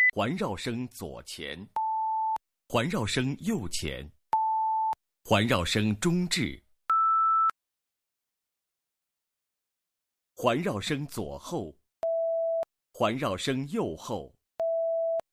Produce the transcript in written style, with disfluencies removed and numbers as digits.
环绕声左前，环绕声右前，环绕声中置，环绕声左后，环绕声右后。